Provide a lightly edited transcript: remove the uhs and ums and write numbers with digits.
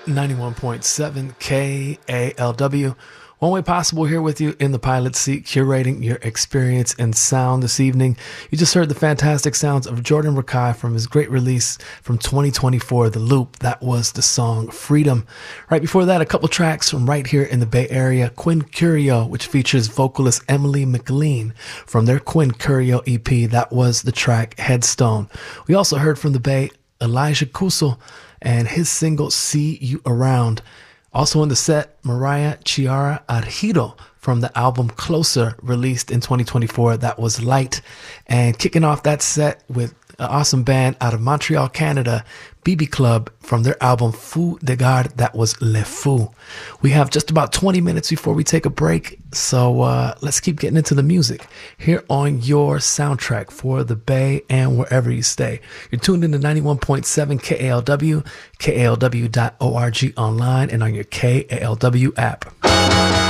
91.7 KALW. One Way Possible here with you in the pilot seat, curating your experience in sound this evening. You just heard the fantastic sounds of Jordan Rakei from his great release from 2024, The Loop. That was the song Freedom. Right before that, a couple tracks from right here in the Bay Area, Quinn Curio, which features vocalist Emily McLean from their Quinn Curio EP. That was the track Headstone. We also heard from the Bay, Elijah Kusel and his single See You Around. Also in the set, Mariah Chiara Arhido from the album Closer, released in 2024. That was Light. And kicking off that set with an awesome band out of Montreal, Canada, BB Club, from their album Fou de Garde. That was Le Fou. We have just about 20 minutes before we take a break, so let's keep getting into the music here on your soundtrack for the Bay and wherever you stay. You're tuned in to 91.7 KALW, KALW.org online, and on your KALW app.